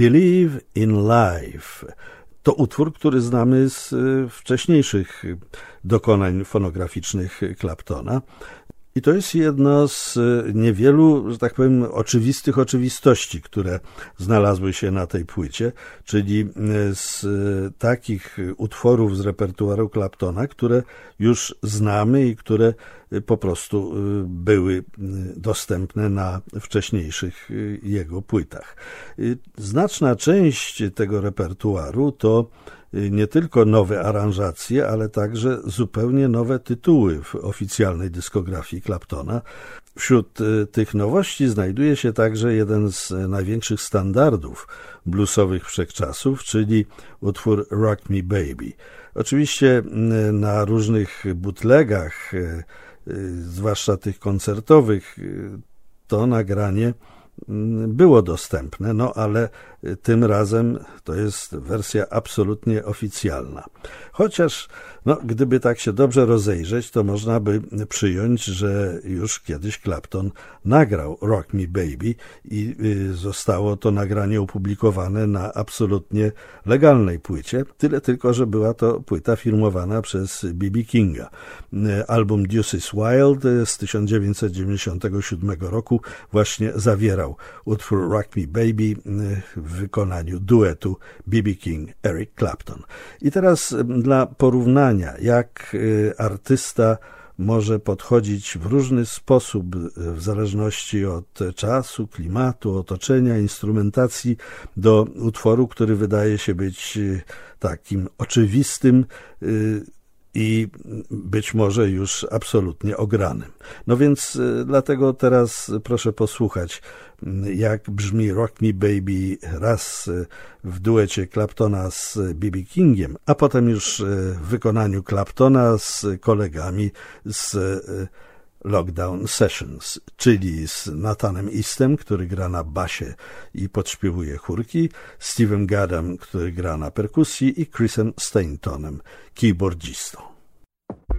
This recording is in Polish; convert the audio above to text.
Believe in Life. To utwór, który znamy z wcześniejszych dokonań fonograficznych Claptona. I to jest jedno z niewielu, że tak powiem, oczywistych oczywistości, które znalazły się na tej płycie, czyli z takich utworów z repertuaru Claptona, które już znamy i które po prostu były dostępne na wcześniejszych jego płytach. Znaczna część tego repertuaru to nie tylko nowe aranżacje, ale także zupełnie nowe tytuły w oficjalnej dyskografii Claptona. Wśród tych nowości znajduje się także jeden z największych standardów bluesowych wszechczasów, czyli utwór Rock Me Baby. Oczywiście na różnych bootlegach, zwłaszcza tych koncertowych, to nagranie było dostępne, no ale tym razem to jest wersja absolutnie oficjalna. Chociaż, gdyby tak się dobrze rozejrzeć, to można by przyjąć, że już kiedyś Clapton nagrał Rock Me Baby i zostało to nagranie opublikowane na absolutnie legalnej płycie, tyle tylko, że była to płyta firmowana przez B.B. Kinga. Album Deuces Wild z 1997 roku właśnie zawierał utwór Rock Me Baby w wykonaniu duetu B.B. King, Eric Clapton. I teraz dla porównania, jak artysta może podchodzić w różny sposób w zależności od czasu, klimatu, otoczenia, instrumentacji do utworu, który wydaje się być takim oczywistym i być może już absolutnie ogranym. No więc dlatego teraz proszę posłuchać, jak brzmi Rock Me Baby raz w duecie Claptona z B.B. Kingiem, a potem już w wykonaniu Claptona z kolegami z Lockdown Sessions, czyli z Nathanem Eastem, który gra na basie i podśpiewuje chórki, Steven Gaddam, który gra na perkusji i Chrisem Staintonem, keyboardzistą.